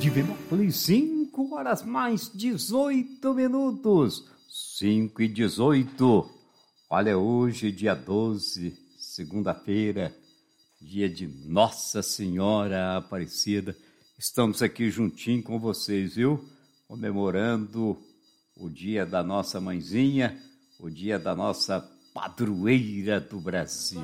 Divinópolis, 5 horas mais 18 minutos. 5:18. Olha, hoje, dia 12, segunda-feira, dia de Nossa Senhora Aparecida. Estamos aqui juntinho com vocês, viu? Comemorando o dia da nossa mãezinha, o dia da nossa padroeira do Brasil.